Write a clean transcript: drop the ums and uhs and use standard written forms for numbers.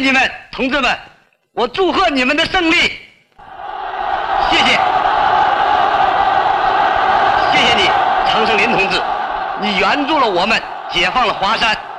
亲们、同志们，我祝贺你们的胜利！谢谢，谢谢你，常胜林同志，你援助了我们，解放了华山。